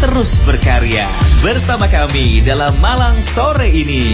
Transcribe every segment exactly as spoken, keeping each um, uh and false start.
terus berkarya bersama kami dalam Malang Sore ini.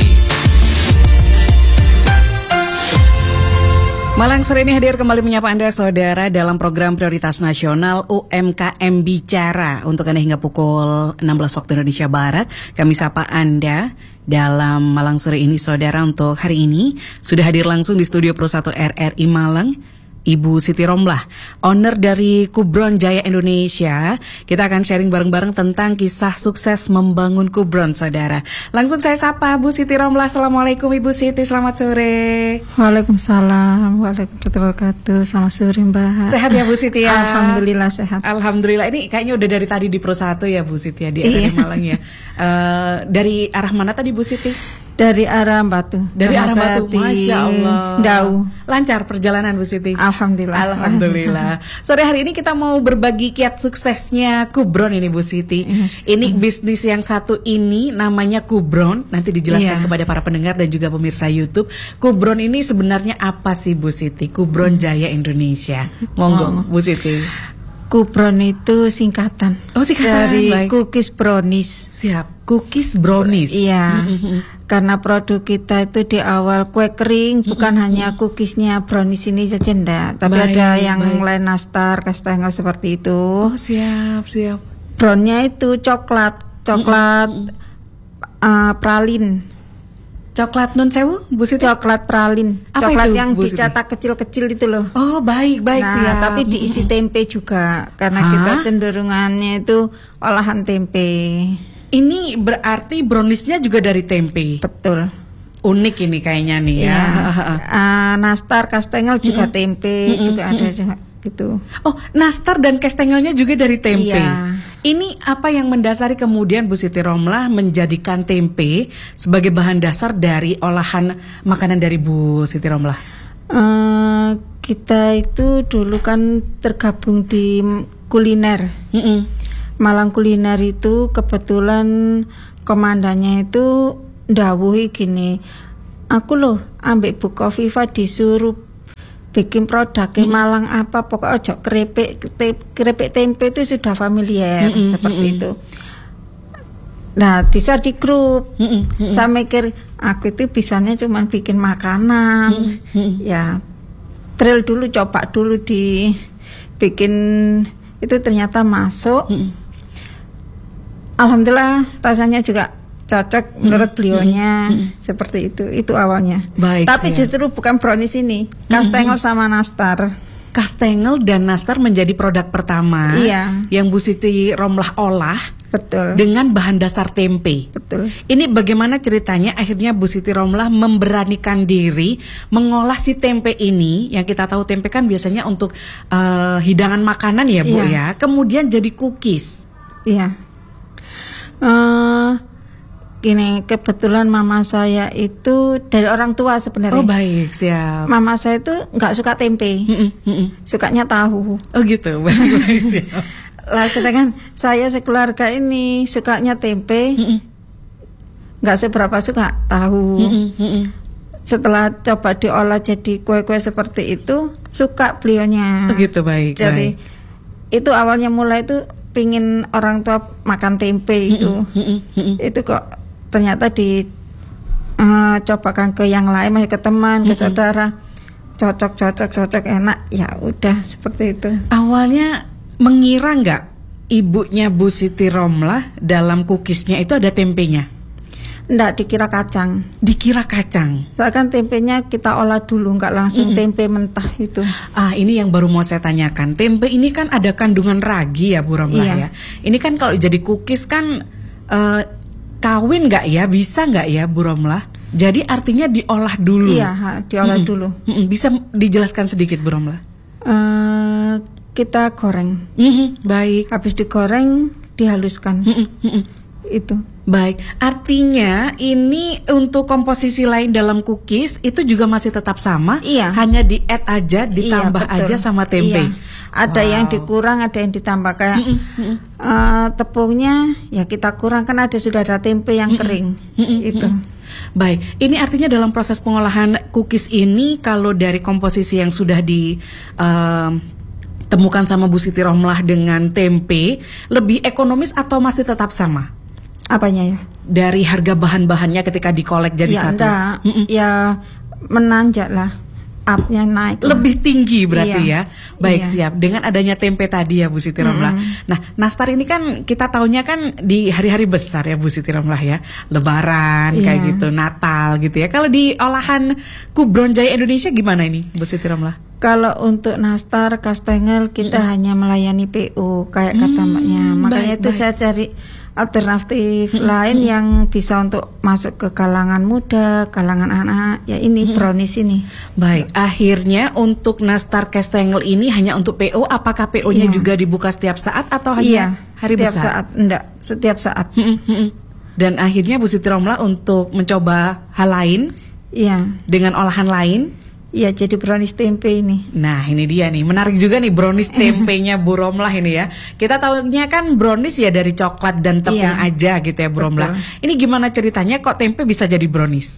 Malang Sore ini hadir kembali menyapa Anda saudara dalam program Prioritas Nasional U M K M Bicara. Untuk Anda hingga pukul enam belas waktu Indonesia Barat, kami sapa Anda dalam Malang Sore ini saudara. Untuk hari ini sudah hadir langsung di studio Pro satu R R I Malang Ibu Siti Romlah, owner dari Kubron Jaya Indonesia. Kita akan sharing bareng-bareng tentang kisah sukses membangun Kubron, saudara. Langsung saya sapa Bu Siti Romlah. Assalamualaikum Ibu Siti, selamat sore. Waalaikumsalam, waalaikumsalam wabarakatuh. Selamat sore Mbak. Sehat ya Bu Siti ya? Alhamdulillah sehat. Alhamdulillah, ini kayaknya udah dari tadi di Pro satu ya Bu Siti ya, di iya. R R I Malang ya. uh, Dari arah mana tadi Bu Siti? Dari arah Batu. Dari arah Batu, Masya Allah. Dau. Lancar perjalanan Bu Siti? Alhamdulillah. Alhamdulillah. Sore hari ini kita mau berbagi kiat suksesnya Kubron ini Bu Siti. Yes. Ini bisnis yang satu ini namanya Kubron. Nanti dijelaskan yeah. kepada para pendengar dan juga pemirsa YouTube. Kubron ini sebenarnya apa sih Bu Siti? Kubron Jaya Indonesia. Monggo oh. Bu Siti. Kubron itu singkatan. Oh, singkatan. Dari baik. Cookies Brownies. Siap. Cookies Brownies. Iya. Karena produk kita itu di awal kue kering, bukan mm-hmm. hanya cookiesnya brownies ini saja enggak, tapi baik, ada yang baik. lain nastar, kastengel seperti itu. Oh siap siap. Brownnya itu coklat, coklat mm-hmm. uh, pralin. Coklat non sewu, Bu Siti? Coklat pralin. Apa coklat itu, yang Bu dicetak kecil-kecil itu loh. Oh baik baik nah, siap. Tapi diisi tempe juga, karena Hah? kita cenderungannya itu olahan tempe. Ini berarti browniesnya juga dari tempe. Betul. Unik ini kayaknya nih ya. ya. uh, Nastar, kastengel juga mm-hmm. tempe mm-hmm. juga ada juga gitu. Oh, nastar dan kastengelnya juga dari tempe. Iya. Ini apa yang mendasari kemudian Bu Siti Romlah menjadikan tempe sebagai bahan dasar dari olahan makanan dari Bu Siti Romlah? Uh, kita itu dulu kan tergabung di kuliner. Mm-mm. Malang Kuliner itu kebetulan komandannya itu ndawuhi gini, aku loh ambek Bu Kofifa disuruh bikin produk mm-hmm. Malang apa, pokoknya ojo keripik te, keripik tempe itu sudah familiar mm-hmm. seperti mm-hmm. itu. Nah bisa di grup, mm-hmm. saya mikir aku itu bisanya cuma bikin makanan, mm-hmm. ya trail dulu, coba dulu di bikin itu ternyata masuk. Mm-hmm. Alhamdulillah rasanya juga cocok menurut beliaunya mm-hmm. seperti itu. Itu awalnya. Baik, tapi siap. justru bukan brownies ini, kastengel mm-hmm. sama nastar. Kastengel dan nastar menjadi produk pertama iya. yang Bu Siti Romlah olah. Betul. Dengan bahan dasar tempe. Betul. Ini bagaimana ceritanya akhirnya Bu Siti Romlah memberanikan diri mengolah si tempe ini, yang kita tahu tempe kan biasanya untuk uh, hidangan makanan ya Bu iya. ya. Kemudian jadi cookies. Iya. Uh, gini, kebetulan mama saya itu dari orang tua sebenarnya. Oh baik, siap. Mama saya itu nggak suka tempe, Mm-mm, mm-mm. sukanya tahu. Oh gitu, baik, baik siap. Lah sedangkan saya sekeluarga ini sukanya tempe, nggak seberapa suka tahu. Mm-mm, mm-mm. Setelah coba diolah jadi kue-kue seperti itu, suka beliaunya. Oh gitu, baik. Jadi baik. itu awalnya mulai itu pingin orang tua makan tempe itu, mm-mm, mm-mm. itu kok ternyata di uh, cobakan ke yang lain, masih ke teman, mm-mm. ke saudara, cocok, cocok, cocok, enak, ya udah seperti itu. Awalnya mengira nggak ibunya Bu Siti Romlah dalam cookiesnya itu ada tempenya? Nggak, dikira kacang. Dikira kacang. Soalnya tempenya kita olah dulu, nggak langsung mm-hmm. tempe mentah itu. Ah, ini yang baru mau saya tanyakan. Tempe ini kan ada kandungan ragi ya Bu Romlah iya. ya. Ini kan kalau jadi cookies kan uh, kawin nggak ya? Bisa nggak ya Bu Romlah? Jadi artinya diolah dulu. Iya, ha, diolah mm-hmm. dulu. Mm-hmm. Bisa dijelaskan sedikit Bu Romlah? Uh, kita goreng. Mm-hmm. Baik. Habis digoreng, dihaluskan. Mm-hmm. Itu. Baik, artinya ini untuk komposisi lain dalam cookies itu juga masih tetap sama, iya. hanya di add aja, ditambah iya, aja sama tempe. Iya. Ada wow. yang dikurang, ada yang ditambah kayak mm -mm. Uh, tepungnya ya kita kurang kan ada sudah ada tempe yang kering mm -mm. itu. Baik, ini artinya dalam proses pengolahan cookies ini kalau dari komposisi yang sudah di uh, temukan sama Bu Siti Romlah dengan tempe lebih ekonomis atau masih tetap sama? Apanya ya? Dari harga bahan-bahannya ketika dikolek jadi ya, satu? Enggak, ya menanjak lah, up-nya naik. Lebih tinggi berarti iya. ya. Baik, iya. siap. Dengan adanya tempe tadi ya Bu Siti Romlah. Mm-hmm. Nah, nastar ini kan kita taunya kan di hari-hari besar ya Bu Siti Romlah ya. Lebaran iya. kayak gitu, Natal gitu ya. Kalau di olahan Kubron Jaya Indonesia gimana ini Bu Siti Romlah? Kalau untuk nastar, kastengel kita mm. hanya melayani P O kayak kata mm, mbaknya. Makanya baik, itu baik. saya cari alternatif mm, lain mm. yang bisa untuk masuk ke kalangan muda, kalangan anak. Ya ini mm. brownies ini. Baik, akhirnya untuk nastar kastengel ini hanya untuk P O. Apakah P O-nya iya. juga dibuka setiap saat atau hanya iya, hari setiap besar? Saat, enggak, setiap saat. Mm, mm, mm. Dan akhirnya Bu Siti Romlah untuk mencoba hal lain, iya, dengan olahan lain. Iya, jadi brownies tempe ini. Nah, ini dia nih, menarik juga nih brownies tempenya Bu Romlah ini ya. Kita tahunya kan brownies ya dari coklat dan tepung iya. aja gitu ya Bu Romlah. Ini gimana ceritanya kok tempe bisa jadi brownies?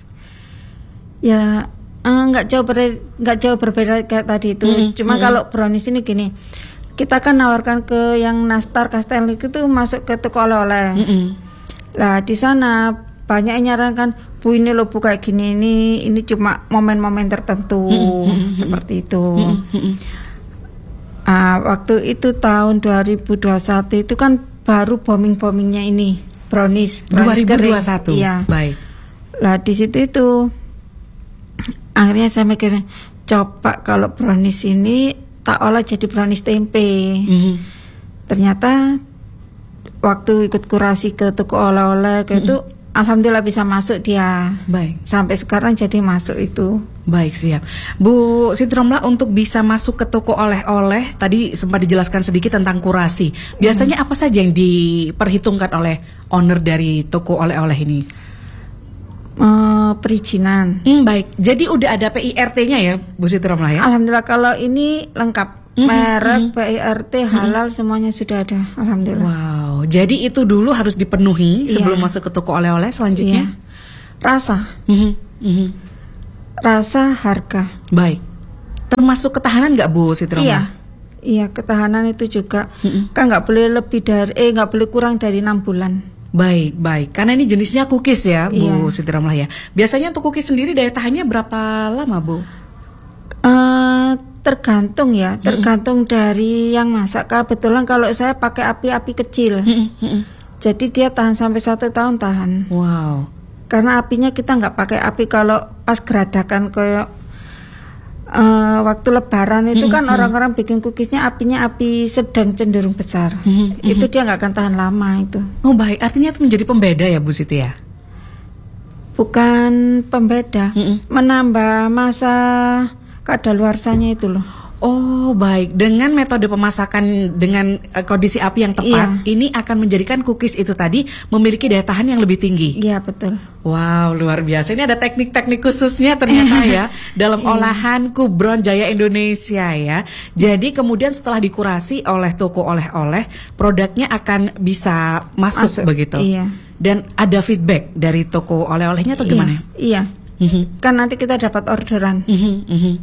Ya, nggak uh, jauh ber, nggak jauh berbeda kayak tadi itu. Mm-hmm. Cuma mm-hmm. kalau brownies ini gini, kita kan nawarkan ke yang nastar kastengel itu masuk ke toko oleh-oleh. Mm-hmm. Lah di sana banyak yang nyarankan, Bu ini lo buka gini, ini ini cuma momen-momen tertentu mm-hmm. seperti itu. Mm-hmm. Uh, waktu itu tahun dua ribu dua puluh satu itu kan baru booming-boomingnya ini brownies, brownies dua ribu dua puluh satu. Iya. Baik. Lah di situ itu akhirnya saya mikir, coba kalau brownies ini tak olah jadi brownies tempe. Mm-hmm. Ternyata waktu ikut kurasi ke toko oleh-oleh kayak mm-hmm. itu alhamdulillah bisa masuk dia. Baik. Sampai sekarang jadi masuk itu. Baik, siap. Bu Siti Romlah, untuk bisa masuk ke toko oleh-oleh, tadi sempat dijelaskan sedikit tentang kurasi. Biasanya hmm. apa saja yang diperhitungkan oleh owner dari toko oleh-oleh ini? Uh, perizinan. Hmm, baik. Jadi udah ada P I R T-nya ya, Bu Siti Romlah ya? Alhamdulillah kalau ini lengkap. Mm-hmm. Merek, P I R T, halal mm-hmm. semuanya sudah ada. Alhamdulillah. Wow. Jadi itu dulu harus dipenuhi yeah. sebelum masuk ke toko oleh-oleh. Selanjutnya yeah. rasa, mm-hmm. Mm-hmm. rasa, harga. Baik. Termasuk ketahanan nggak Bu Siti Romlah? Iya, iya ketahanan itu juga. Mm-hmm. Kan nggak boleh lebih dari, eh nggak boleh kurang dari enam bulan. Baik, baik. Karena ini jenisnya cookies ya, Bu iya. Siti Romlah ya. Biasanya untuk cookies sendiri daya tahannya berapa lama, Bu? Uh, tergantung ya, tergantung mm-hmm. dari yang masak. Kebetulan kalau saya pakai api-api kecil, mm-hmm. jadi dia tahan sampai satu tahun tahan. Wow. Karena apinya kita nggak pakai api kalau pas geradakan kayak uh, waktu Lebaran itu mm-hmm. kan orang-orang bikin cookiesnya apinya api sedang cenderung besar, mm-hmm. itu dia nggak akan tahan lama itu. Oh baik, artinya itu menjadi pembeda ya Bu Siti ya? Bukan pembeda, mm-hmm. menambah masa kadaluarsanya itu loh. Oh baik, dengan metode pemasakan dengan uh, kondisi api yang tepat, iya. ini akan menjadikan cookies itu tadi memiliki daya tahan yang lebih tinggi. Iya betul. Wow, luar biasa. Ini ada teknik-teknik khususnya ternyata ya dalam olahan Kubron Jaya Indonesia ya. Jadi kemudian setelah dikurasi oleh toko oleh-oleh, produknya akan bisa masuk, masuk begitu. Iya. Dan ada feedback dari toko oleh-olehnya atau gimana? Iya. Mm-hmm. Kan nanti kita dapat orderan. Mm-hmm. Mm-hmm.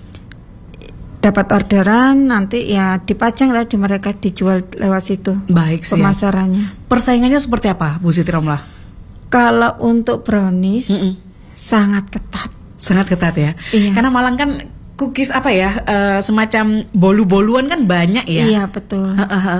Dapat orderan nanti ya dipajang lah di mereka dijual lewat situ. Baik, siap. Pemasarannya. Persaingannya seperti apa, Bu Siti Romlah? Kalau untuk brownies Mm-mm. sangat ketat. Sangat ketat ya. Iya. Karena Malang kan cookies apa ya, uh, semacam bolu-boluan kan banyak ya. Iya betul.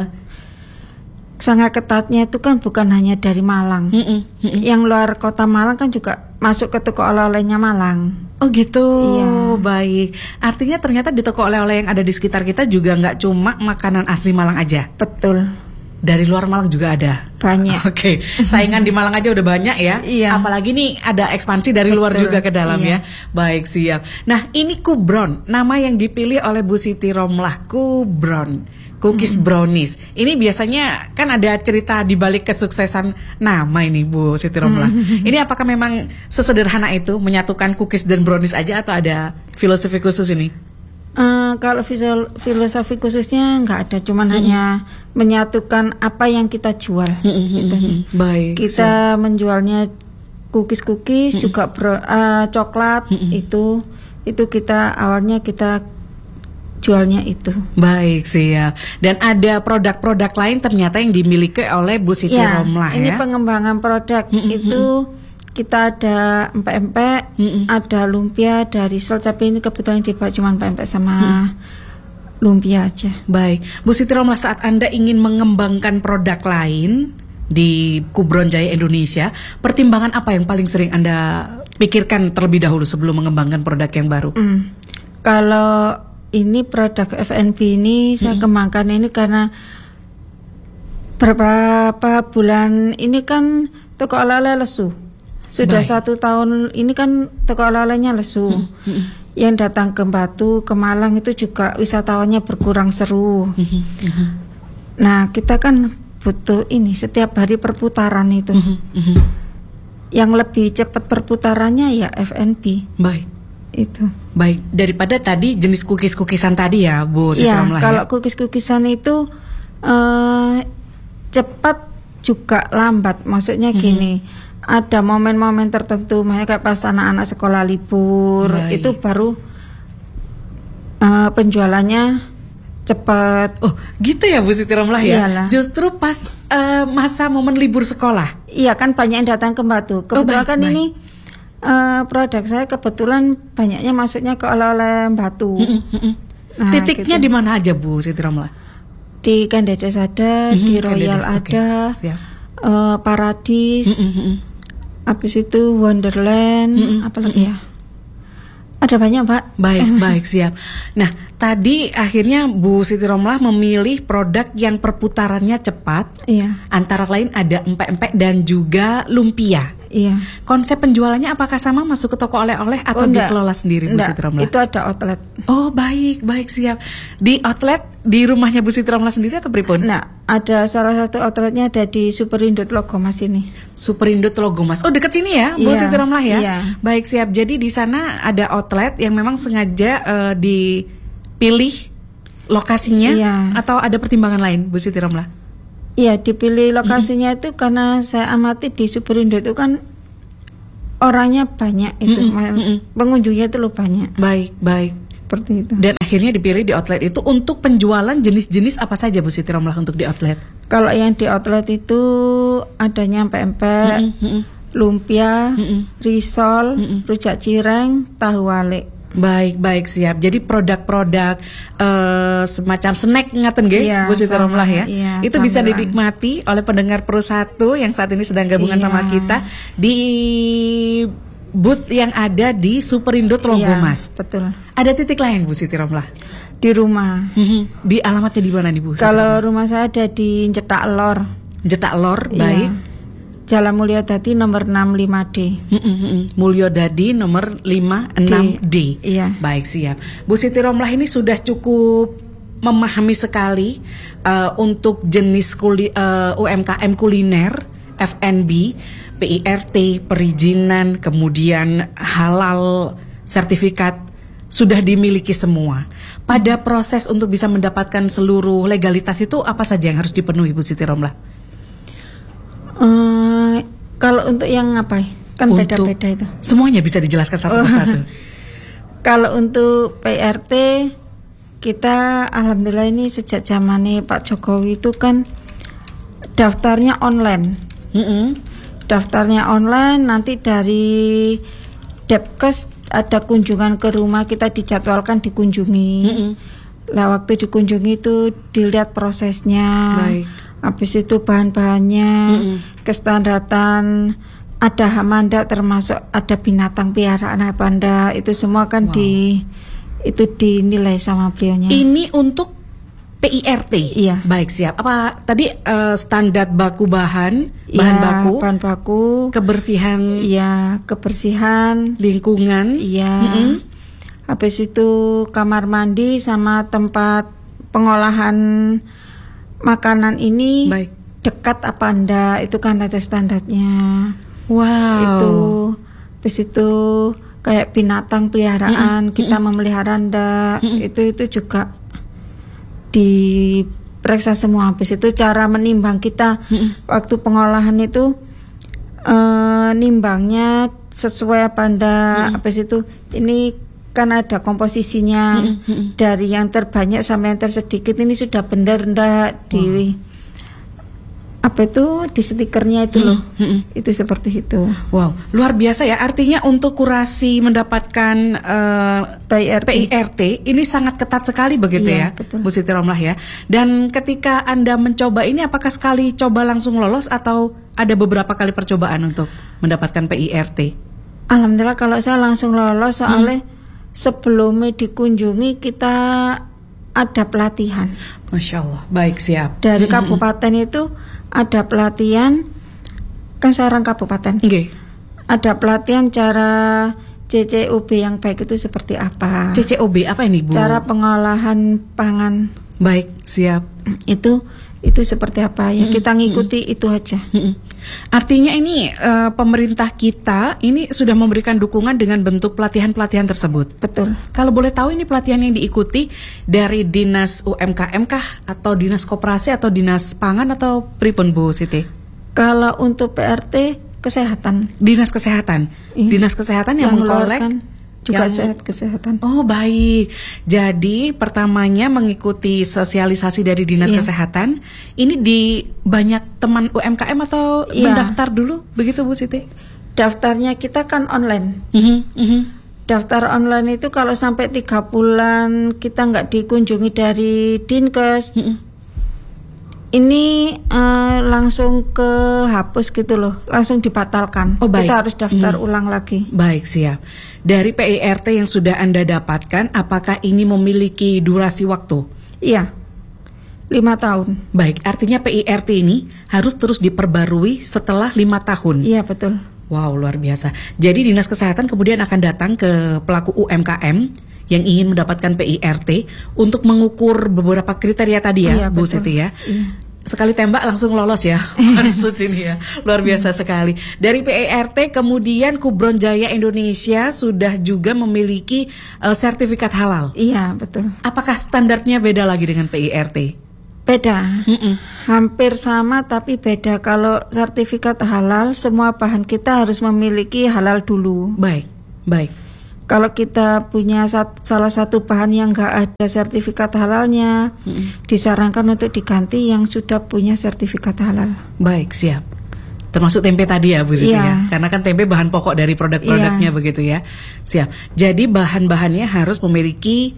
Sangat ketatnya itu kan bukan hanya dari Malang. Mm-mm. Mm-mm. Yang luar kota Malang kan juga masuk ke toko oleh-olehnya Malang. Oh gitu, iya. Baik. Artinya ternyata di toko oleh-oleh yang ada di sekitar kita juga nggak cuma makanan asli Malang aja. Betul. Dari luar Malang juga ada. Banyak. Oke, okay. Saingan di Malang aja udah banyak ya. Iya. Apalagi nih ada ekspansi dari Betul. luar juga ke dalam iya. ya. Baik, siap. Nah ini Kubron, nama yang dipilih oleh Bu Siti Romlah, Kubron. Cookies mm-hmm. brownies. Ini biasanya kan ada cerita di balik kesuksesan nama ini Bu Siti Romlah. Mm-hmm. Ini apakah memang sesederhana itu menyatukan cookies dan brownies aja atau ada filosofi khusus ini? Uh, kalau filosofi khususnya nggak ada, cuman mm-hmm. hanya menyatukan apa yang kita jual. Mm-hmm. Gitu. Baik. Kita siap. Menjualnya cookies-cookies mm-hmm. juga bro, uh, coklat mm-hmm. itu itu kita awalnya kita jualnya itu. Baik, siap. Dan ada produk-produk lain ternyata yang dimiliki oleh Bu Siti Ya, Romlah ini ya. pengembangan produk Mm-mm. itu kita ada empek-empek, Mm-mm. ada lumpia, ada risol, tapi ini kebetulan dibuat cuma empek-empek sama lumpia aja. Baik, Bu Siti Romlah, saat Anda ingin mengembangkan produk lain di Kubron Jaya Indonesia, pertimbangan apa yang paling sering Anda pikirkan terlebih dahulu sebelum mengembangkan produk yang baru? Hmm. Kalau ini produk F and B ini saya Mm-mm. kembangkan ini karena beberapa bulan ini kan toko oleh-oleh lesu. Sudah Baik. satu tahun ini kan toko oleh-olehnya lesu. Mm-mm. Yang datang ke Batu, ke Malang itu juga wisatawannya berkurang seru. Mm-mm. Nah, kita kan butuh ini setiap hari perputaran itu. Mm-mm. Yang lebih cepat perputarannya ya F and B Baik. itu. Baik, daripada tadi jenis cookies-cookisan tadi ya, Bu Siti Iya, Romlah. kalau Ya? cookies-cookisan itu eh, cepat juga lambat. Maksudnya gini, ada momen-momen tertentu, makanya kayak pas anak-anak sekolah libur, Baik. itu baru eh, penjualannya cepat. Oh, gitu ya Bu Siti Romlah ya. Iyalah. Justru pas eh, masa momen libur sekolah. Iya kan banyak yang datang ke Batu. Kebetulan baik, kan baik. ini eh, produk saya kebetulan banyaknya masuknya ke oleh-oleh Batu. Mm-mm, mm-mm. Nah, Titiknya gitu. di mana aja Bu Siti Romlah? Di Kandedes ada, Mhm, di Royal Kandedes, oke. ada, Siap. eh, Paradis, Mm-mm, mm-mm. habis itu Wonderland, Mm-mm, apalagi ya? Ada banyak Pak. Baik, baik, siap. Nah, tadi akhirnya Bu Siti Romlah memilih produk yang perputarannya cepat. Iya, Antara lain ada empek-empek dan juga lumpia. iya. Konsep penjualannya apakah sama masuk ke toko oleh-oleh atau Oh, enggak. dikelola sendiri Bu Enggak, Siti Romlah? itu ada outlet. Oh, baik, baik, siap. Di outlet di rumahnya Bu Siti Romlah sendiri atau pripun? Nah, ada salah satu outletnya ada di Superindut Logomas ini. Superindo Telogomas. Oh, dekat sini ya, Bu Iya, Siti Romlah ya. iya. Baik, siap. Jadi di sana ada outlet yang memang sengaja eh, dipilih lokasinya Iya. atau ada pertimbangan lain, Bu Siti Romlah? Iya, dipilih lokasinya itu karena saya amati di Superindut itu kan orangnya banyak itu, Mm-mm, ma- mm-mm. pengunjungnya itu loh banyak. Baik, baik. Seperti itu. Dan akhirnya dipilih di outlet itu untuk penjualan jenis-jenis apa saja Bu Siti Romlah untuk di outlet? Kalau yang di outlet itu adanya empek-empek, Mm-mm, mm-mm. lumpia, Mm-mm. risol, Mm-mm. rujak cireng, tahu walik. Baik, baik, siap. Jadi produk-produk eh, semacam snack ngaten nggih, Iya, Bu Siti sama, Romlah ya. iya, Itu bisa camilan. dinikmati oleh pendengar Pro satu yang saat ini sedang gabungan Iya. sama kita di booth yang ada di Superindo Telogomas. Iya, betul. Ada titik lain Bu Siti Romlah? Di rumah. Mhm. Di alamatnya di mana nih Bu Siti Kalau Romlah? rumah saya ada di Cetak Lor. Jetak Lor, Iya. baik. Jalan Mulia Dadi nomor enam puluh lima D. Mm, mm, mm. Mulyo Dadi nomor lima enam D. Iya. Baik, siap. Bu Siti Romlah ini sudah cukup memahami sekali uh, untuk jenis kuli, uh, U M K M kuliner, F and B, P I R T, perizinan, kemudian halal, sertifikat sudah dimiliki semua. Pada proses untuk bisa mendapatkan seluruh legalitas itu apa saja yang harus dipenuhi Bu Siti Romlah? Eh, kalau untuk yang apa? Kan Untuk beda-beda itu. semuanya bisa dijelaskan satu Oh. persatu. Kalau untuk P R T kita alhamdulillah ini sejak zamannya Pak Jokowi itu kan daftarnya online. Mm-mm. Daftarnya online, nanti dari Depkes ada kunjungan ke rumah, kita dijadwalkan dikunjungi. Mm-mm. Lah waktu dikunjungi itu dilihat prosesnya. Baik. Habis itu bahan-bahannya, Mm-mm. kestandardan, ada hamanda termasuk ada binatang piaraan apa enggak, itu semua kan Wow. di itu dinilai sama beliaunya. Ini untuk P I R T. Iya. Baik, siap. Apa tadi eh, standar baku bahan, bahan Ya, baku, bahan baku, kebersihan iya, kebersihan, lingkungan. iya. Mm-mm. Habis itu kamar mandi sama tempat pengolahan makanan ini Baik. dekat apa enggak, itu kan ada standarnya. Wow. Itu habis itu kayak binatang peliharaan, Mm-mm, kita memelihara enggak, Mm-mm. itu itu juga diperiksa semua. Habis itu cara menimbang kita Mm-mm. waktu pengolahan itu eh, nimbangnya sesuai apa enggak. Mm-mm. Habis itu ini kan ada komposisinya mm-hmm. dari yang terbanyak sampai yang tersedikit ini sudah benar ndak di wow. apa itu di stikernya itu loh mm-hmm. itu seperti itu. Wow, luar biasa ya, artinya untuk kurasi mendapatkan uh, P I R T. P I R T ini sangat ketat sekali begitu iya, ya betul. Bu Siti Romlah ya. Dan ketika Anda mencoba ini apakah sekali coba langsung lolos atau ada beberapa kali percobaan untuk mendapatkan P I R T? Alhamdulillah kalau saya langsung lolos soalnya hmm. sebelumnya dikunjungi kita ada pelatihan. Masya Allah, baik siap. Dari mm-hmm. kabupaten itu ada pelatihan, kan saya orang kabupaten. Okay. Ada pelatihan cara C C O B yang baik itu seperti apa. C C O B apa ini Bu? Cara pengolahan pangan. Baik, siap. Itu itu seperti apa ya, mm-hmm. kita ngikuti mm-hmm. itu aja. Mm-hmm. Artinya ini uh, pemerintah kita ini sudah memberikan dukungan dengan bentuk pelatihan-pelatihan tersebut. Betul. Kalau boleh tahu ini pelatihan yang diikuti dari Dinas U M K M kah atau Dinas Koperasi atau Dinas Pangan atau pripun Bu Siti? Kalau untuk P R T kesehatan. Dinas Kesehatan. Iya. Dinas Kesehatan yang, yang mengkolek juga yang, sehat kesehatan. Oh baik. Jadi pertamanya mengikuti sosialisasi dari Dinas yeah. Kesehatan. Ini di banyak teman U M K M atau yeah. mendaftar dulu begitu Bu Siti? Daftarnya kita kan online. Mm-hmm, mm-hmm. Daftar online itu kalau sampai tiga bulan kita nggak dikunjungi dari Dinkes. Mm-hmm. Ini uh, langsung ke hapus gitu loh, langsung dibatalkan. Oh, baik. Kita harus daftar hmm. ulang lagi. Baik, siap. Dari P I R T yang sudah Anda dapatkan, apakah ini memiliki durasi waktu? Iya, lima tahun. Baik, artinya P I R T ini harus terus diperbarui setelah lima tahun. Iya, betul. Wow, luar biasa. Jadi Dinas Kesehatan kemudian akan datang ke pelaku U M K M yang ingin mendapatkan P I R T untuk mengukur beberapa kriteria tadi ya, iya, Bu Siti ya. Iya. Sekali tembak langsung lolos ya, maksud ini ya, luar biasa sekali. Dari P I R T kemudian Kubron Jaya Indonesia sudah juga memiliki uh, sertifikat halal. Iya, betul. Apakah standarnya beda lagi dengan P I R T? Beda, Mm-mm. hampir sama tapi beda. Kalau sertifikat halal semua bahan kita harus memiliki halal dulu. Baik, baik. Kalau kita punya sat, salah satu bahan yang nggak ada sertifikat halalnya, hmm. disarankan untuk diganti yang sudah punya sertifikat halal. Baik, siap. Termasuk tempe tadi ya Bu Siti yeah. ya, karena kan tempe bahan pokok dari produk-produknya yeah. begitu ya. Siap. Jadi bahan-bahannya harus memiliki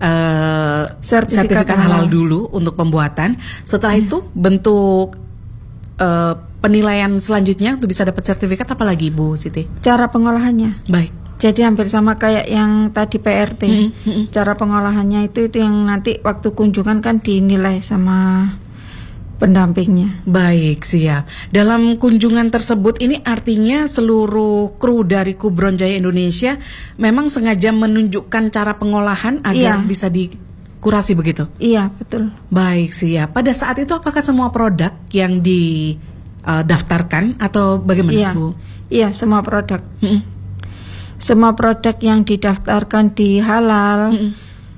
uh, sertifikat, sertifikat halal. halal dulu untuk pembuatan. Setelah yeah. itu bentuk uh, penilaian selanjutnya untuk bisa dapat sertifikat apa lagi Bu Siti? Cara pengolahannya. Baik. Jadi hampir sama kayak yang tadi P R T. Mm -hmm. Cara pengolahannya itu itu yang nanti waktu kunjungan kan dinilai sama pendampingnya. Baik, siap. Dalam kunjungan tersebut ini artinya seluruh kru dari Kubron Jaya Indonesia memang sengaja menunjukkan cara pengolahan agar iya. bisa dikurasi begitu? Iya, betul. Baik, siap. Pada saat itu apakah semua produk yang didaftarkan atau bagaimana iya. Bu? Iya, semua produk. Mm-mm. Semua produk yang didaftarkan di halal, mm-mm.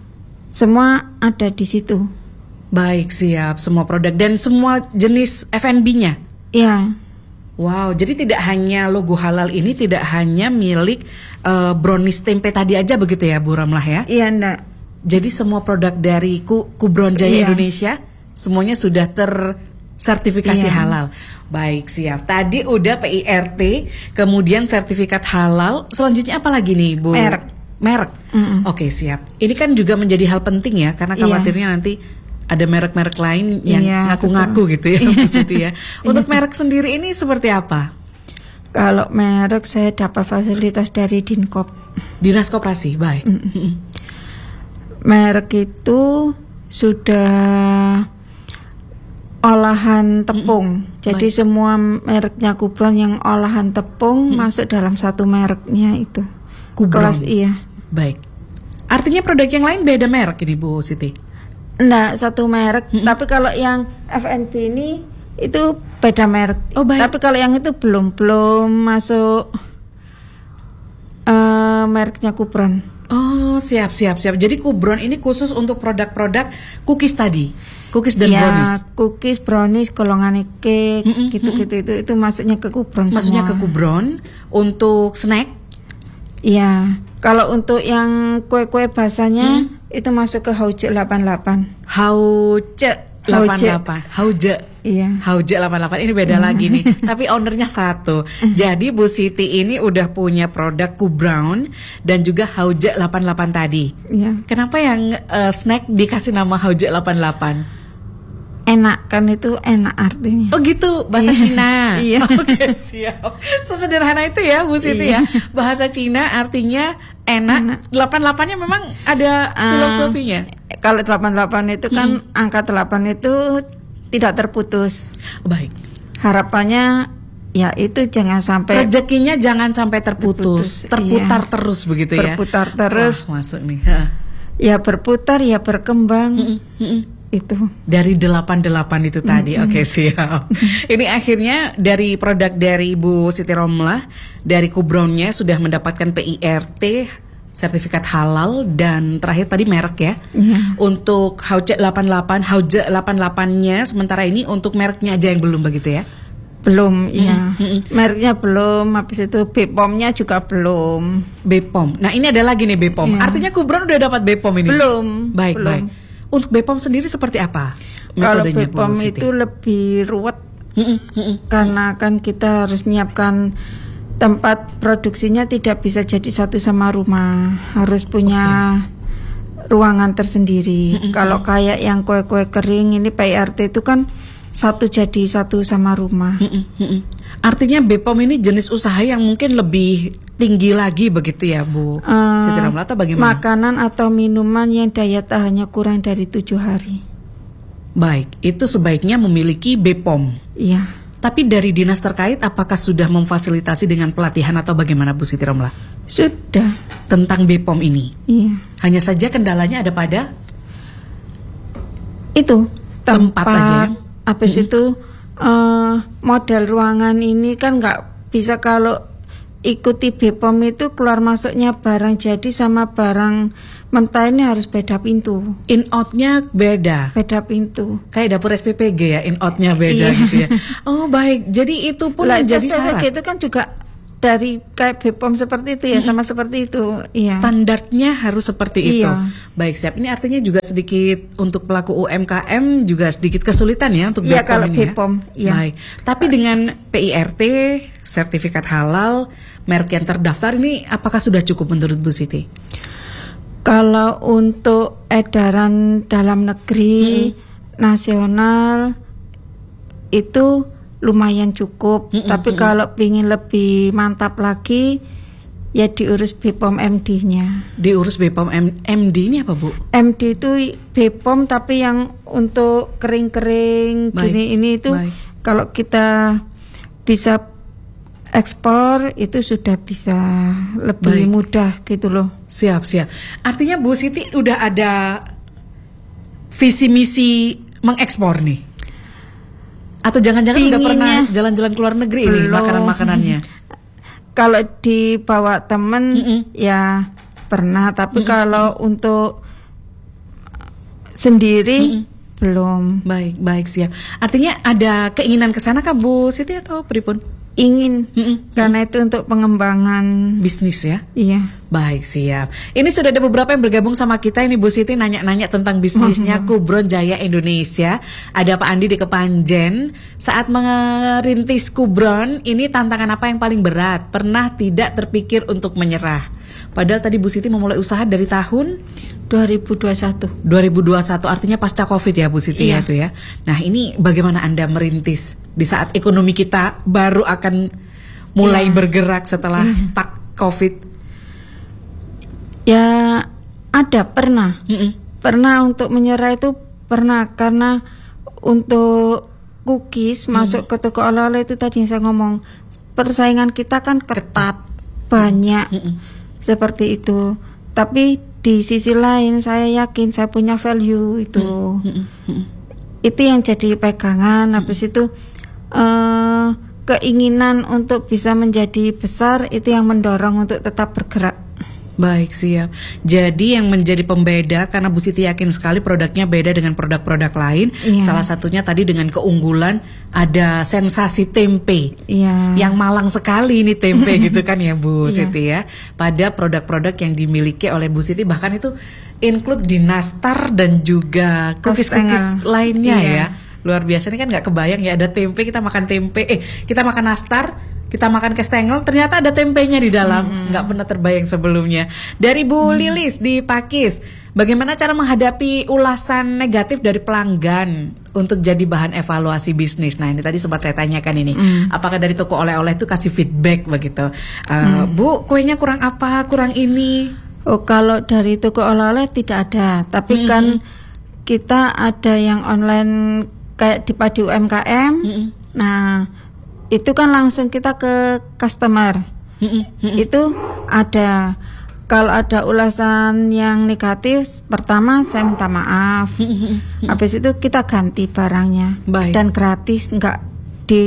semua ada di situ. Baik, siap. Semua produk dan semua jenis F and B-nya? Iya. Wow, jadi tidak hanya logo halal ini tidak hanya milik uh, brownies tempe tadi aja begitu ya Bu Romlah ya? Iya, enggak. Jadi semua produk dari Ku, Kubron Jaya iya. Indonesia semuanya sudah tersertifikasi iya. halal. Baik, siap. Tadi udah P I R T, kemudian sertifikat halal. Selanjutnya apa lagi nih, Bu? Merek. Merek. Mm-mm. Oke, siap. Ini kan juga menjadi hal penting ya, karena khawatirnya iya. nanti ada merek-merek lain yang iya, ngaku-ngaku betul. gitu ya, Bu Siti ya. Untuk merek sendiri ini seperti apa? Kalau merek saya dapat fasilitas dari Dinkop. Dinas Koperasi, baik. Mm-mm. Merek itu sudah olahan tepung. Hmm, Jadi baik. Semua mereknya Kubron yang olahan tepung hmm. masuk dalam satu mereknya itu. Kubron. Kelas iya. Baik. Artinya produk yang lain beda merek ini Bu Siti? Enggak, satu merek. Hmm. Tapi kalau yang F and B ini itu beda merek. Oh, baik. Tapi kalau yang itu belum belum masuk uh, mereknya Kubron. Oh, siap siap siap. Jadi Kubron ini khusus untuk produk-produk cookies tadi. Cookies dan ya, brownies. Cookies, brownies, golongan cake, mm-mm, gitu-gitu mm-mm. itu itu masuknya ke Kubron. Masuknya semua. ke Kubron untuk snack. Iya. Kalau untuk yang kue-kue basahnya hmm? itu masuk ke Hauce delapan puluh delapan. Hauce delapan puluh delapan. Hauce. Iya. Hauce delapan puluh delapan ini beda lagi nih. Tapi ownernya satu. Jadi Bu Siti ini udah punya produk Q Brown dan juga Hauce delapan puluh delapan tadi. Iya. Kenapa yang uh, snack dikasih nama Hauce delapan puluh delapan? Enak kan, itu enak artinya. Oh gitu, bahasa iya. Cina. Iya. Oke, siap. Sesederhana itu ya Bu Siti iya. ya. Bahasa Cina artinya enak. enak. delapan puluh delapan-nya memang ada uh, filosofinya. Kalau delapan puluh delapan itu kan hmm. angka delapan itu tidak terputus. Baik. Harapannya ya itu jangan sampai rezekinya jangan sampai terputus, terputus terputar iya. terus begitu ya. Berputar terus. Wah, masuk nih. Ha. Ya berputar ya berkembang. Mm-mm. Mm-mm. Itu dari delapan puluh delapan itu tadi. Mm-hmm. Oke, siap. Ini akhirnya dari produk dari Ibu Siti Romlah dari Q Brown-nya sudah mendapatkan P I R T, sertifikat halal, dan terakhir tadi merek ya. Yeah. Untuk Hauce delapan puluh delapan, Hauce delapan puluh delapan-nya sementara ini untuk mereknya aja yang belum begitu ya. Belum, iya. Mm-hmm. Mereknya belum, habis itu B P O M-nya juga belum. B P O M. Nah, ini ada lagi nih B P O M. Yeah. Artinya Q Brown udah dapat B P O M ini. Belum. Baik, belum. baik. Untuk B P O M sendiri seperti apa? Kalau B P O M itu lebih ruwet. Mm-mm, mm-mm. Karena kan kita harus nyiapkan tempat produksinya, tidak bisa jadi satu sama rumah. Harus punya okay. ruangan tersendiri. Mm-mm. Kalau kayak yang kue-kue kering ini P I R T itu kan satu jadi satu sama rumah. Mm-mm, mm-mm. Artinya B P O M ini jenis usaha yang mungkin lebih tinggi lagi begitu ya Bu uh, Siti Romlah, atau bagaimana? Makanan atau minuman yang daya tahannya kurang dari tujuh hari. Baik, itu sebaiknya memiliki B P O M. Iya. Tapi dari dinas terkait apakah sudah memfasilitasi dengan pelatihan atau bagaimana Bu Siti Romlah? Sudah. Tentang B P O M ini? Iya. Hanya saja kendalanya ada pada? Itu, tempat, tempat aja ya? Habis mm-hmm. itu uh, model ruangan ini kan nggak bisa, kalau ikuti B P O M itu keluar masuknya barang jadi sama barang mentah ini harus beda pintu. In out-nya beda. Beda pintu. Kayak dapur S P P G ya, in out-nya beda gitu ya. Oh baik, jadi itu pun lah, menjadi syarat. itu kan juga dari kayak B P O M seperti itu ya, hmm. sama seperti itu. Iya. Standarnya harus seperti itu. Iya. Baik, siap. Ini artinya juga sedikit untuk pelaku U M K M juga sedikit kesulitan ya untuk iya, B P O M ini B P O M, ya. Iya. Baik. Tapi dengan P I R T, sertifikat halal, merek yang terdaftar ini apakah sudah cukup menurut Bu Siti? Kalau untuk edaran dalam negeri, hmm. nasional itu lumayan cukup. Mm-mm, Tapi mm-mm. kalau ingin lebih mantap lagi, ya diurus B P O M M D-nya. Diurus B P O M M D ini apa Bu? M D itu B P O M tapi yang untuk kering-kering baik, gini ini itu baik. Kalau kita bisa ekspor itu sudah bisa lebih baik. Mudah gitu loh. Siap, siap. Artinya Bu Siti udah ada visi misi mengekspor nih? Atau jangan-jangan udah pernah jalan-jalan ke luar negeri belum. Ini makanan-makanannya? Kalau dibawa temen mm-mm. ya pernah, tapi mm-mm. kalau untuk sendiri mm-mm. belum. Baik, baik, siap. Artinya ada keinginan ke sana kah Bu Siti atau pripun? Ingin, mm-mm. karena itu untuk pengembangan bisnis ya. Iya. Baik, siap. Ini sudah ada beberapa yang bergabung sama kita. Ini Bu Siti nanya-nanya tentang bisnisnya Q Brown Jaya Indonesia. Ada Pak Andi di Kepanjen. Saat merintis Q Brown, ini tantangan apa yang paling berat? Pernah tidak terpikir untuk menyerah? Padahal tadi Bu Siti memulai usaha dari tahun dua ribu dua puluh satu. dua ribu dua puluh satu, artinya pasca Covid ya Bu Siti iya. ya itu ya. Nah, ini bagaimana Anda merintis di saat ekonomi kita baru akan mulai iya. bergerak setelah iya. stuck Covid? Ya ada, pernah. Mm-mm. Pernah untuk menyerah itu pernah, karena untuk cookies mm. masuk ke toko oleh-oleh itu tadi yang saya ngomong, persaingan kita kan ketat, banyak. Mm-mm. Seperti itu. Tapi di sisi lain saya yakin saya punya value itu. Mm, mm, mm. Itu yang jadi pegangan. Habis itu uh, keinginan untuk bisa menjadi besar itu yang mendorong untuk tetap bergerak. Baik, siap. Jadi yang menjadi pembeda, karena Bu Siti yakin sekali produknya beda dengan produk-produk lain. Iya. Salah satunya tadi dengan keunggulan ada sensasi tempe. Iya. Yang malang sekali ini tempe gitu kan ya Bu Iya. Siti ya. Pada produk-produk yang dimiliki oleh Bu Siti, bahkan itu include di nastar dan juga cookies-cookies Kastengel. lainnya Iya. ya. Luar biasa, ini kan nggak kebayang ya, ada tempe, kita makan tempe, eh kita makan nastar, kita makan kastengel, ternyata ada tempenya di dalam. Nggak pernah terbayang sebelumnya. Dari Bu Lilis di Pakis, bagaimana cara menghadapi ulasan negatif dari pelanggan untuk jadi bahan evaluasi bisnis? Nah, ini tadi sempat saya tanyakan ini. Apakah dari toko oleh-oleh itu kasih feedback begitu? Uh, Bu, kuenya kurang apa, kurang ini? Oh, kalau dari toko oleh-oleh tidak ada, tapi Mm-mm. kan kita ada yang online kayak di Padi U M K M. Mm-mm. Nah, itu kan langsung kita ke customer. Mm-mm. Mm-mm. Itu ada, kalau ada ulasan yang negatif, pertama saya minta maaf. Mm-mm. Habis itu kita ganti barangnya. Baik. Dan gratis, nggak di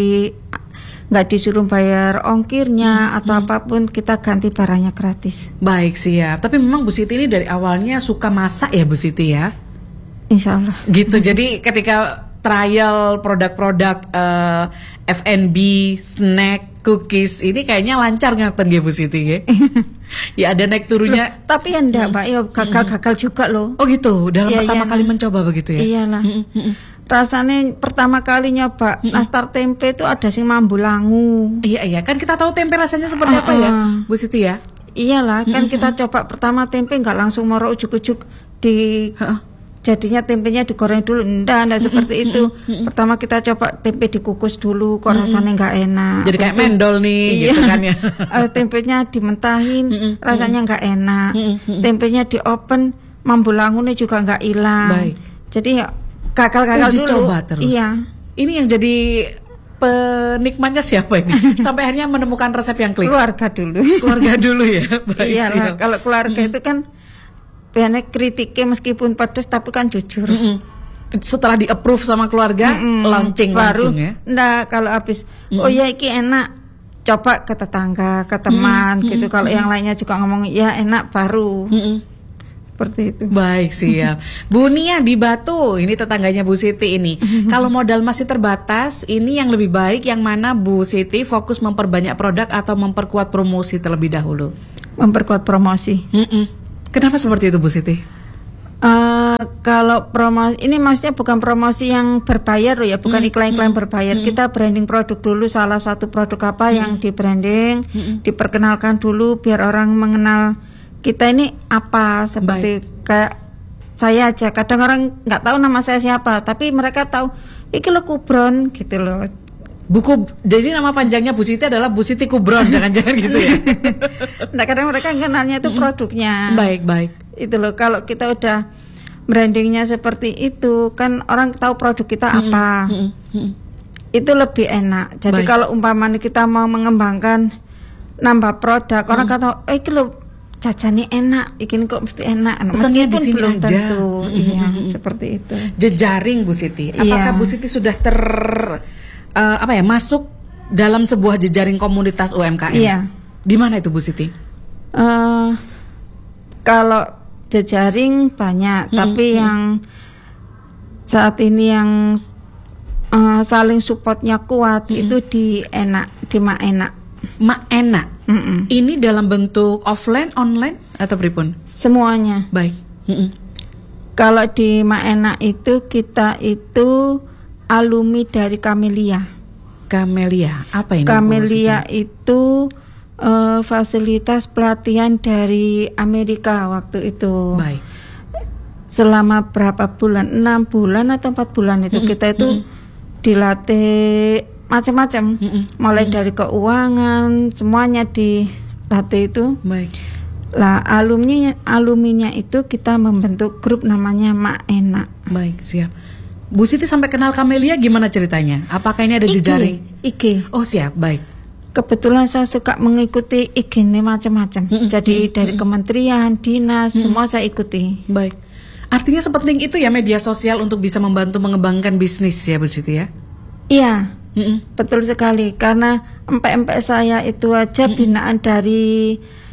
nggak disuruh bayar ongkirnya atau apapun, kita ganti barangnya gratis. Baik, siap. Tapi memang Bu Siti ini dari awalnya suka masak ya Bu Siti ya? Insya Allah. Gitu. Jadi ketika trial produk-produk eh, F and B, snack, cookies ini kayaknya lancar ngaten nggih Bu Siti nggih? Ya ada naik turunnya. Tapi ya enggak, Mbak, ya gagal-gagal juga loh. Oh gitu. Dalam Iya, pertama iya. kali mencoba begitu ya? Iyalah. Mm, mm, mm. Rasanya pertama kali nyoba nastar tempe itu ada sing mambu langu. Iya iya, kan kita tahu tempe rasanya seperti apa ya, Uh-uh. Bu Siti ya? Iyalah, kan kita coba pertama tempe nggak langsung moro ujuk-ujuk di Heeh. jadinya tempenya digoreng dulu. Enggak, enggak seperti itu. Pertama kita coba tempe dikukus dulu, kok rasanya nggak enak. Jadi kayak Habis itu- mendol nih, Iya. gitu kan ya? Eh, tempenya dimentahin, Mm-mm, rasanya nggak enak. Mm-mm. Tempenya di open, mambu langunya juga nggak hilang. Baik. Jadi ya gagal-gagal Uji dulu. coba terus. Iya. Ini yang jadi penikmatnya siapa ini? Sampai akhirnya menemukan resep yang klik. Keluarga dulu. Keluarga dulu ya. Baik, Iyalah, siap. kalau keluarga itu kan biasanya kritiknya meskipun pedes tapi kan jujur. Mm-mm. Setelah di approve sama keluarga, Mm-mm. launching Baru, langsung ya. Enggak, kalau habis oh ya iki enak, coba ke tetangga, ke teman gitu. Kalau yang lainnya juga ngomong ya enak, baru Mm-mm. seperti itu. Baik, siap. Bu Nia di Batu, ini tetangganya Bu Siti ini. Kalau modal masih terbatas, ini yang lebih baik yang mana Bu Siti fokus memperbanyak produk atau memperkuat promosi terlebih dahulu? Memperkuat promosi. Mm-mm. Kenapa seperti itu Bu Siti? Eh, kalau promosi ini maksudnya bukan promosi yang berbayar loh ya, bukan iklan-iklan berbayar. Kita branding produk dulu, salah satu produk apa yang di branding, diperkenalkan dulu biar orang mengenal kita ini apa, seperti kayak saya aja. Kadang orang nggak tahu nama saya siapa, tapi mereka tahu iki lo Kubron gitu loh. Buku, jadi nama panjangnya Bu Siti adalah Bu Siti Kubron, jangan-jangan gitu ya? Nah, kadang mereka kenalnya itu produknya. Baik, baik. Itu loh, kalau kita udah brandingnya seperti itu kan orang tahu produk kita apa. Mm-mm. Mm-mm. Itu lebih enak. Jadi Baik. kalau umpamanya kita mau mengembangkan nambah produk, orang kata, oh iki lho jajane enak, iki kok mesti enak. Pesannya di Meskipun sini belum aja. tentu. Mm-mm. Iya, seperti itu. Jejaring Bu Siti. Apakah Iya. Bu Siti sudah ter eh, apa ya masuk dalam sebuah jejaring komunitas U M K M? Iya. Di mana itu Bu Siti? Eh, kalau jejaring banyak, tapi yang saat ini yang eh, saling supportnya kuat itu di enak, di Mak Enak. Mak enak. Mm-mm. Ini dalam bentuk offline, online atau pripun? Semuanya. Baik. Mm-mm. Kalau di Mak Enak itu kita itu alumni dari Camellia. Camellia, apa ini? Bu Camellia Siti? itu eh, fasilitas pelatihan dari Amerika waktu itu. Baik. Selama berapa bulan? enam bulan atau empat bulan itu kita itu dilatih macam-macam. Mulai dari keuangan, semuanya dilatih itu. Baik. Lah alumni alumninya itu kita membentuk grup namanya Mak Enak. Baik, siap. Bu Siti sampai kenal Camellia gimana ceritanya? Apakah ini ada jejaring? I G. Oh, siap. Baik. Kebetulan saya suka mengikuti I G ini macam-macam. Jadi dari kementerian, dinas, semua saya ikuti. Baik. Artinya sepenting itu ya media sosial untuk bisa membantu mengembangkan bisnis ya Bu Siti ya? Iya, Mm-mm. betul sekali. Karena empek-empek saya itu aja binaan dari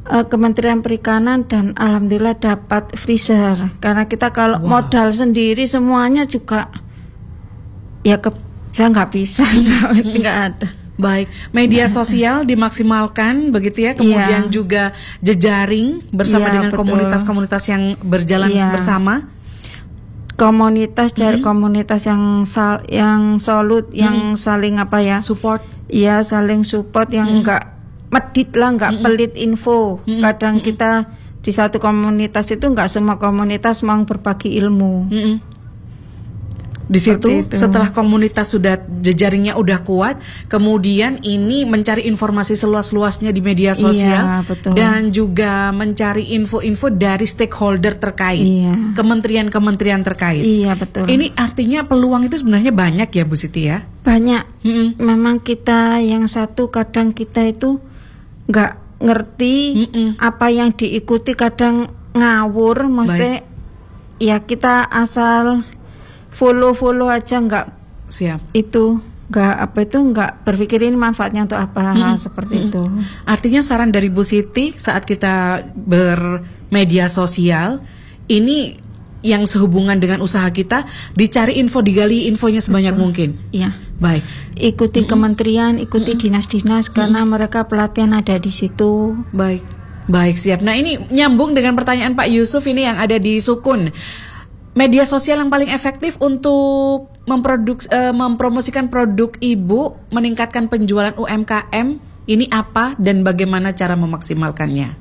uh, Kementerian Perikanan dan alhamdulillah dapat freezer. Karena kita kalau Wow. modal sendiri semuanya juga ya ke, saya nggak bisa, nggak ada. Baik, media sosial dimaksimalkan begitu ya, kemudian Iya. juga jejaring bersama Iya, dengan betul. komunitas-komunitas yang berjalan Iya. bersama. Komunitas dari komunitas yang sal, yang solut, yang saling apa ya? Support. Iya, saling support yang enggak medit lah, enggak pelit info. Kadang kita di satu komunitas itu enggak semua komunitas mau berbagi ilmu. Mm-mm. Di situ Seperti itu. setelah komunitas sudah jejaringnya udah kuat, kemudian ini mencari informasi seluas-luasnya di media sosial Iya, betul. dan juga mencari info-info dari stakeholder terkait, Iya. kementerian-kementerian terkait. Iya, betul. Ini artinya peluang itu sebenarnya banyak ya Bu Siti ya? Banyak. Mm-mm. Memang kita yang satu kadang kita itu enggak ngerti Mm-mm. apa yang diikuti, kadang ngawur, maksudnya ya kita asal follow-follow aja, enggak Siap. itu nggak apa itu nggak berpikirin manfaatnya untuk apa. Mm-mm. Seperti itu. Artinya saran dari Bu Siti saat kita bermedia sosial ini yang sehubungan dengan usaha kita, dicari info, digali infonya sebanyak mungkin. Iya, Baik. ikuti kementerian, ikuti dinas-dinas karena mereka pelatihan ada di situ. Baik, baik siap. Nah ini nyambung dengan pertanyaan Pak Yusuf ini yang ada di Sukun. Media sosial yang paling efektif untuk memproduks, eh, mempromosikan produk ibu, meningkatkan penjualan U M K M, ini apa dan bagaimana cara memaksimalkannya?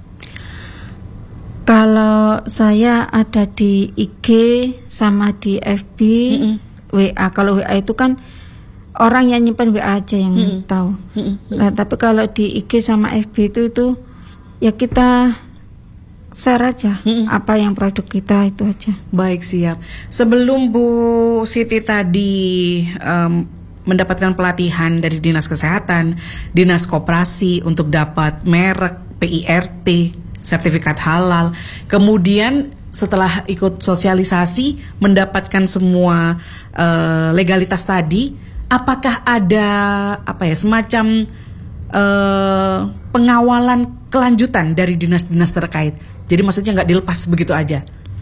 Kalau saya ada di I G sama di F B, Mm-mm. W A. Kalau W A itu kan orang yang nyimpan W A aja yang Mm-mm. tahu. Mm-mm. Nah, tapi kalau di I G sama F B itu itu ya kita share aja Mm-mm. apa yang produk kita itu aja. Baik siap. Sebelum Bu Siti tadi em, mendapatkan pelatihan dari Dinas Kesehatan, Dinas Koperasi untuk dapat merek, P I R T, sertifikat halal. Kemudian setelah ikut sosialisasi mendapatkan semua eh, legalitas tadi, apakah ada apa ya semacam eh, pengawalan kelanjutan dari dinas-dinas terkait? Jadi maksudnya nggak dilepas begitu aja.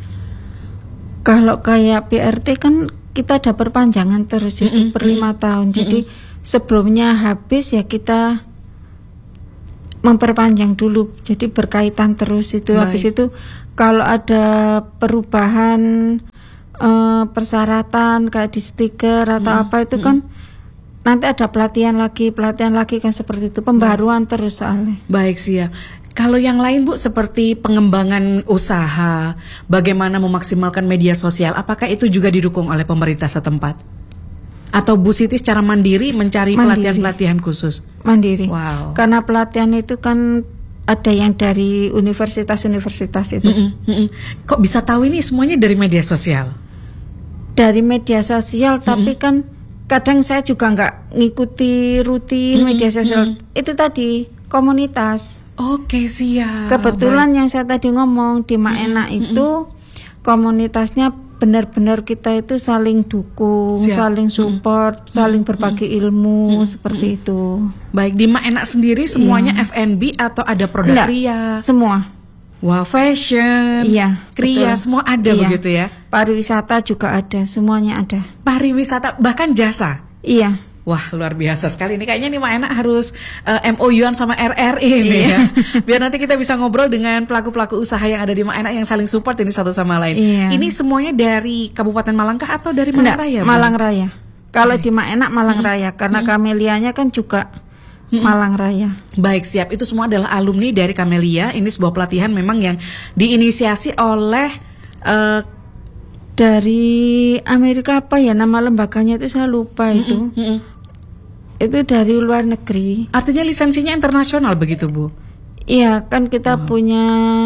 Kalau kayak P R T kan kita ada perpanjangan terus itu Mm-mm, per lima tahun. Jadi sebelumnya habis ya kita memperpanjang dulu. Jadi berkaitan terus itu. Baik. Habis itu kalau ada perubahan eh, persyaratan kayak di stiker atau apa itu kan nanti ada pelatihan lagi, pelatihan lagi kan seperti itu. Pembaruan terus soalnya. Baik siap. Kalau yang lain Bu seperti pengembangan usaha, bagaimana memaksimalkan media sosial, apakah itu juga didukung oleh pemerintah setempat? Atau Bu Siti secara mandiri mencari Mandiri. pelatihan-pelatihan khusus? Mandiri. Wow. Karena pelatihan itu kan ada yang dari universitas-universitas itu. Mm-mm, mm-mm. Kok bisa tahu ini semuanya dari media sosial? Dari media sosial, tapi kan kadang saya juga nggak ngikuti rutin Mm-mm, media sosial. Itu tadi komunitas. Oke siap. Kebetulan yang saya tadi ngomong di Maenak itu komunitasnya benar-benar kita itu saling dukung, Siap. saling support, saling berbagi ilmu seperti itu. Baik, di Maenak sendiri semuanya F and B atau ada produk Enggak, kria? semua. Wow, fashion, Iya, kria, betul. semua ada Iya. begitu ya? Pariwisata juga ada, semuanya ada. Pariwisata, bahkan jasa. Iya. Wah, luar biasa sekali. Ini kayaknya nih Maenak harus uh, M O U-an sama R R I ini Iya. ya. Biar nanti kita bisa ngobrol dengan pelaku-pelaku usaha yang ada di Maenak yang saling support ini satu sama lain. Iya. Ini semuanya dari Kabupaten Malangkah atau dari Malang Enggak, Raya? Bu? Malang Raya. Kalau di Maenak Malang Raya karena kamelianya kan juga Malang Raya. Baik, siap. Itu semua adalah alumni dari Camellia. Ini sebuah pelatihan memang yang diinisiasi oleh uh, Dari Amerika apa ya nama lembaganya itu saya lupa itu. mm-mm. Itu dari luar negeri. Artinya lisensinya internasional begitu, Bu? Iya, kan kita punya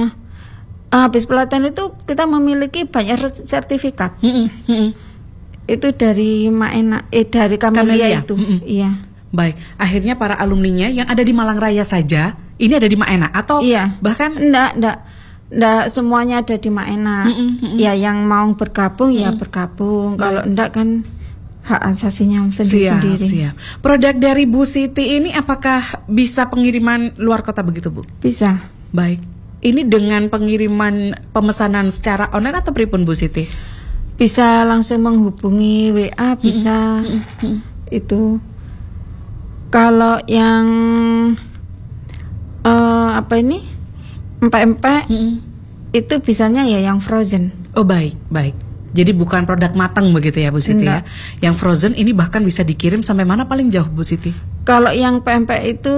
habis pelatihan itu kita memiliki banyak re- sertifikat. Mm-mm, mm-mm. Itu dari Maenak eh dari Camellia, Camellia, itu. mm-mm. Iya. Baik, akhirnya para alumninya yang ada di Malang Raya saja, ini ada di Maenak atau Iya. bahkan Enggak, enggak. Enggak semuanya ada di Maenak. Mm-mm, mm-mm. Ya yang mau bergabung ya bergabung. Kalau enggak kan hak asasinya sendiri-sendiri. Siap, siap. Produk dari Bu Siti ini apakah bisa pengiriman luar kota begitu, Bu? Bisa. Baik. Ini dengan pengiriman pemesanan secara online atau pripun Bu Siti? Bisa langsung menghubungi W A, bisa Mm-mm. itu. Kalau yang uh, apa ini empek-empek Mm-mm. itu bisanya ya yang frozen. Oh baik, baik. Jadi bukan produk matang begitu ya Bu Siti ya? Enggak. Yang frozen ini bahkan bisa dikirim sampai mana paling jauh Bu Siti? Kalau yang pempek itu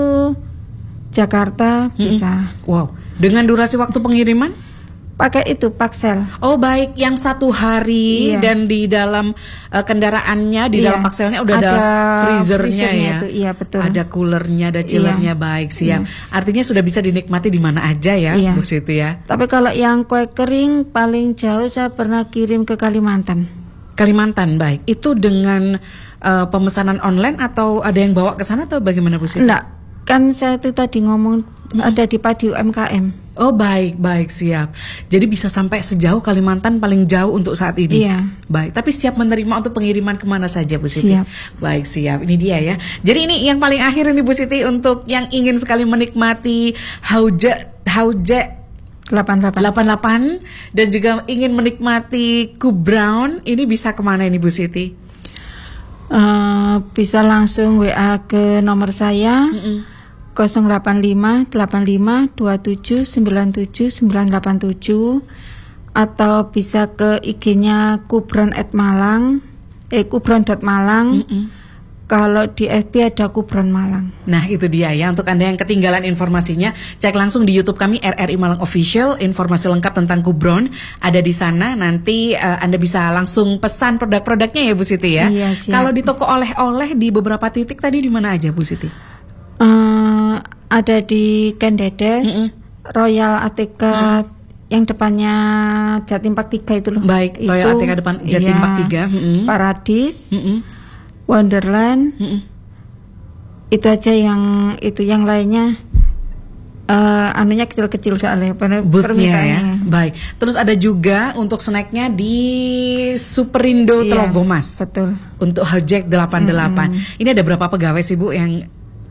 Jakarta bisa. Wow. Dengan durasi waktu pengiriman? Pakai itu paksel. Oh baik, yang satu hari Iya. dan di dalam uh, kendaraannya, di Iya. dalam pakselnya udah ada, Ada freezernya freezernya ya, itu, iya, betul. ada coolernya, ada chillernya, Iya. baik siap. Iya. Artinya sudah bisa dinikmati di mana aja ya, Iya. Bu Siti ya. Tapi kalau yang kue kering paling jauh saya pernah kirim ke Kalimantan. Kalimantan, baik. Itu dengan uh, pemesanan online atau ada yang bawa ke sana atau bagaimana Bu Siti? Enggak, kan saya itu tadi ngomong ada di Padi U M K M. Oh baik, baik siap. Jadi bisa sampai sejauh Kalimantan paling jauh untuk saat ini. Iya. Baik, tapi siap menerima untuk pengiriman kemana saja Bu Siti? Siap. Baik, siap. Ini dia ya. Jadi ini yang paling akhir ini Bu Siti untuk yang ingin sekali menikmati Hauja Hauja delapan delapan. delapan puluh delapan dan juga ingin menikmati Coop Brown, ini bisa kemana ini Bu Siti? Uh, bisa langsung W A ke nomor saya Mm-mm. nol delapan lima delapan lima dua tujuh sembilan tujuh sembilan delapan tujuh atau bisa ke I G-nya Kubron at Malang, eh kubron dot malang. Mm-mm. Kalau di F B ada Kubron Malang. Nah itu dia ya, untuk Anda yang ketinggalan informasinya, cek langsung di YouTube kami R R I Malang Official. Informasi lengkap tentang Kubron ada di sana. Nanti uh, Anda bisa langsung pesan produk-produknya ya Bu Siti ya. Iya, siap. Kalau di toko oleh-oleh di beberapa titik tadi di mana aja Bu Siti? Uh, ada di Kendedes, Mm-mm. Royal A T K yang depannya Jatimpak tiga itu loh. Baik, Royal A T K depan Jatimpak tiga. Mm-mm. Paradis, Mm-mm. Wonderland. Mm-mm. Itu aja yang itu yang lainnya uh, anunya kecil-kecil soalnya pada Booth-nya ya. permintaannya. Baik. Terus ada juga untuk snacknya di Superindo Iya, Telogomas. betul. Untuk Hojek delapan puluh delapan. Ini ada berapa pegawai sih Bu yang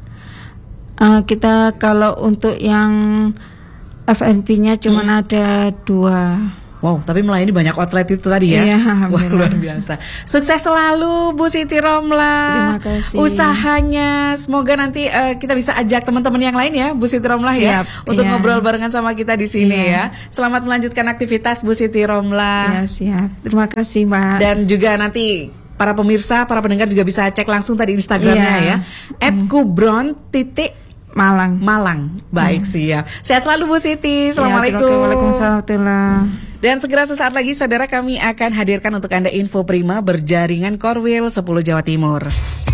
Uh, kita kalau untuk yang F and B-nya cuma Hmm. ada dua. wow, tapi melayani banyak outlet itu tadi ya. Iya, Wah, alhamdulillah. luar biasa. Sukses selalu Bu Siti Romlah. Terima kasih. Usahanya semoga nanti uh, kita bisa ajak teman-teman yang lain ya, Bu Siti Romlah ya, Siap, untuk iya. ngobrol barengan sama kita di sini Iya. ya. Selamat melanjutkan aktivitas Bu Siti Romlah. Ya, siap. Terima kasih, Mbak. Dan juga nanti para pemirsa, para pendengar juga bisa cek langsung tadi Instagramnya Iya. ya. at kubron titik Malang. Malang. Baik, siap. Sehat selalu Bu Siti. Ya, Assalamualaikum. Waalaikumsalam warahmatullahi. Dan segera sesaat lagi saudara kami akan hadirkan untuk Anda info prima berjaringan Korwil sepuluh Jawa Timur.